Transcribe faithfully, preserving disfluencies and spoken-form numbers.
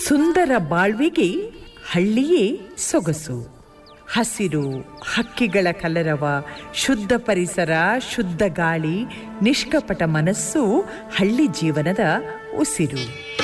ಸುಂದರ ಬಾಳ್ವೆಗೆ ಹಳ್ಳಿಯೇ ಸೊಗಸು. ಹಸಿರು, ಹಕ್ಕಿಗಳ ಕಲರವ, ಶುದ್ಧ ಪರಿಸರ, ಶುದ್ಧ ಗಾಳಿ, ನಿಷ್ಕಪಟ ಮನಸ್ಸು ಹಳ್ಳಿ ಜೀವನದ ಉಸಿರು.